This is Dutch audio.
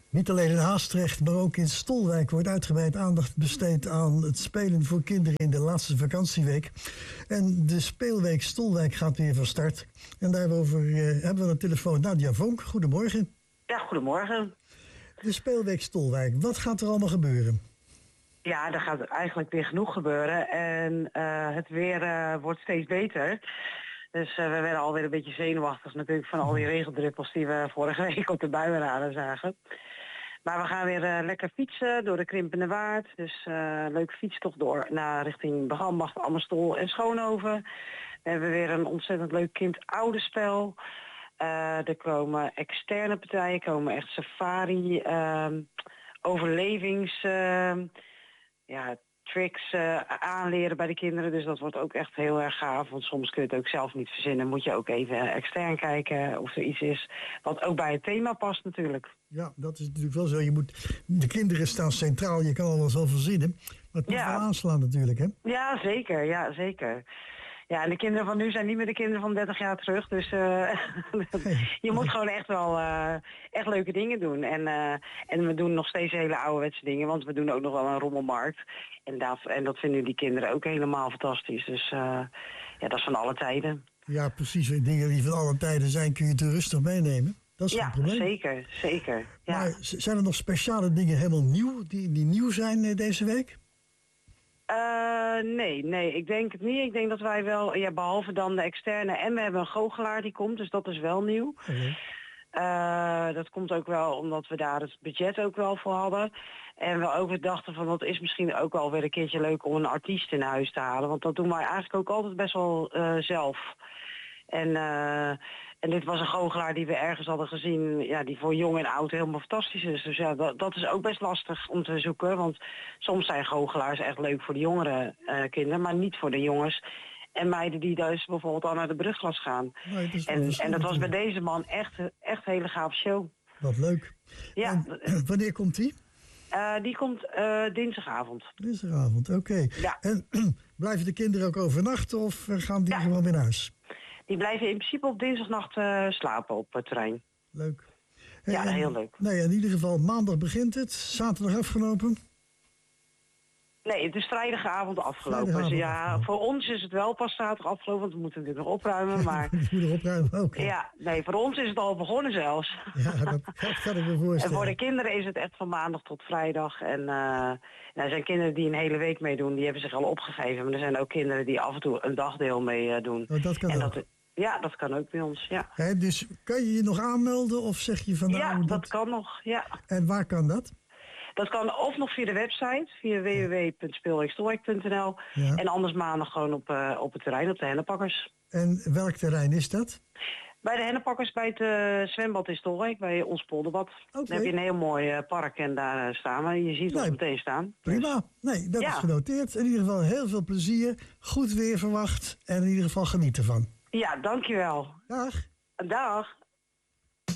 Niet alleen in Haastrecht, maar ook in Stolwijk wordt uitgebreid aandacht besteed aan het spelen voor kinderen in de laatste vakantieweek. En de speelweek Stolwijk gaat weer van start. En daarover hebben we aan de telefoon Nadia Vonk. Goedemorgen. Ja, goedemorgen. De speelweek Stolwijk, wat gaat er allemaal gebeuren? Ja, er gaat eigenlijk weer genoeg gebeuren en het weer wordt steeds beter. Dus we werden alweer een beetje zenuwachtig natuurlijk van al die regendruppels die we vorige week op de buienraden zagen. Maar we gaan weer lekker fietsen door de Krimpende Waard. Dus leuke fietstocht door naar richting Begambacht, Amersfoort en Schoonhoven. We hebben weer een ontzettend leuk kind-ouderspel. Er komen externe partijen, komen echt safari, overlevings, tricks aanleren bij de kinderen. Dus dat wordt ook echt heel erg gaaf. Want soms kun je het ook zelf niet verzinnen. Moet je ook even extern kijken of er iets is wat ook bij het thema past natuurlijk. Ja, dat is natuurlijk wel zo. De kinderen staan centraal, je kan alles wel verzinnen. Maar het moet wel aanslaan natuurlijk, hè? Ja, zeker. Ja, zeker. Ja, en de kinderen van nu zijn niet meer de kinderen van 30 jaar terug. Dus je moet gewoon echt wel echt leuke dingen doen. En we doen nog steeds hele ouderwetse dingen. Want we doen ook nog wel een rommelmarkt. En dat vinden die kinderen ook helemaal fantastisch. Dus dat is van alle tijden. Ja, precies. Dingen die van alle tijden zijn kun je te rustig meenemen. Dat is geen probleem. Zeker. Ja. Maar zijn er nog speciale dingen helemaal nieuw, die nieuw zijn deze week? Nee, ik denk het niet. Ik denk dat wij wel, behalve dan de externe, en we hebben een goochelaar die komt, dus dat is wel nieuw. Okay. Dat komt ook wel omdat we daar het budget ook wel voor hadden. En we ook dachten van dat is misschien ook wel weer een keertje leuk om een artiest in huis te halen. Want dat doen wij eigenlijk ook altijd best wel zelf. En dit was een goochelaar die we ergens hadden gezien, die voor jong en oud helemaal fantastisch is. Dus ja, dat is ook best lastig om te zoeken. Want soms zijn goochelaars echt leuk voor de jongere kinderen, maar niet voor de jongens en meiden die dus bijvoorbeeld al naar de brugklas gaan. Nee, en dat was bij deze man echt een hele gave show. Wat leuk. Ja. En wanneer komt die? Die komt dinsdagavond. Dinsdagavond, oké. Ja. En blijven de kinderen ook overnachten of gaan die gewoon weer naar huis? Die blijven in principe op dinsdagnacht slapen op het terrein. Leuk. Ja, heel leuk. Nee, in ieder geval maandag begint het. Zaterdag afgelopen? Nee, het is vrijdagavond afgelopen. Dus ja, voor ons is het wel pas zaterdag afgelopen, want we moeten natuurlijk nog opruimen. Maar we moeten opruimen ook. Ja, nee, voor ons is het al begonnen zelfs. Ja, dat kan ik me voorstellen. En voor de kinderen is het echt van maandag tot vrijdag. En er zijn kinderen die een hele week meedoen, die hebben zich al opgegeven. Maar er zijn ook kinderen die af en toe een dagdeel meedoen. Dat kan ook. Ja, dat kan ook bij ons, ja. Dus kan je je nog aanmelden of zeg je van... Ja, dat kan nog, ja. En waar kan dat? Dat kan of nog via de website, via www.speelweekstolwijk.nl. Ja. En anders maandag gewoon op het terrein, op de Hennepakkers. En welk terrein is dat? Bij de Hennepakkers, bij het zwembad in Stolwijk, bij ons polderbad. Okay. Dan heb je een heel mooi park en daar staan we. Je ziet ons meteen staan. Prima. Nee, dat is genoteerd. In ieder geval heel veel plezier. Goed weer verwacht. En in ieder geval geniet ervan. Ja, dankjewel. Dag. Dag.